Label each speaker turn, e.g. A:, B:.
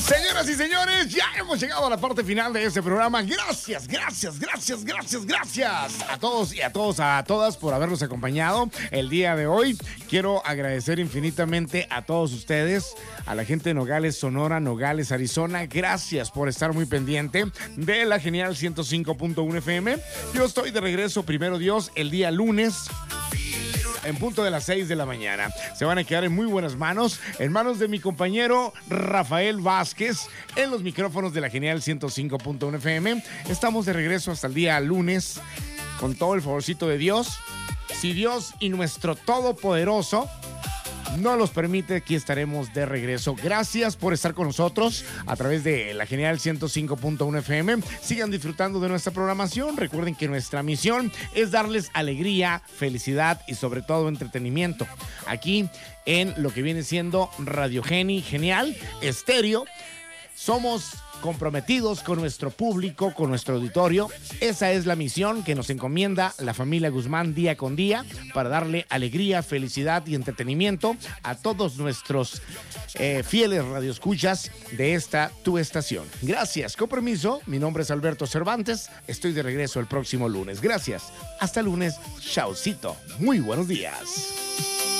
A: Señoras y señores, ya hemos llegado a la parte final de este programa. Gracias a todos y a todas por habernos acompañado el día de hoy. Quiero agradecer infinitamente a todos ustedes, a la gente de Nogales, Sonora, Nogales, Arizona. Gracias por estar muy pendiente de la Genial 105.1 FM. Yo estoy de regreso, primero Dios, el día lunes, en punto de las 6 de la mañana. Se van a quedar en muy buenas manos, en manos de mi compañero Rafael Vázquez, en los micrófonos de la Genial 105.1 FM. Estamos de regreso hasta el día lunes, con todo el favorcito de Dios. Si Dios y nuestro Todopoderoso no los permite, aquí estaremos de regreso. Gracias por estar con nosotros a través de la Genial 105.1 FM. Sigan disfrutando de nuestra programación. Recuerden que nuestra misión es darles alegría, felicidad y sobre todo entretenimiento. Aquí en lo que viene siendo Radio Genial Estéreo. Somos comprometidos con nuestro público, con nuestro auditorio. Esa es la misión que nos encomienda la familia Guzmán día con día, para darle alegría, felicidad y entretenimiento a todos nuestros fieles radioescuchas de esta tu estación. Gracias, con permiso. Mi nombre es Alberto Cervantes. Estoy de regreso el próximo lunes. Gracias. Hasta el lunes. Chaucito. Muy buenos días.